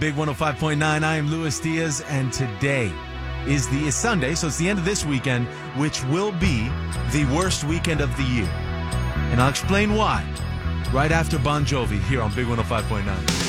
Big 105.9. I am Luis Diaz, and today is Sunday, so it's the end of this weekend, which will be the worst weekend of the year. And I'll explain why right after Bon Jovi here on Big 105.9.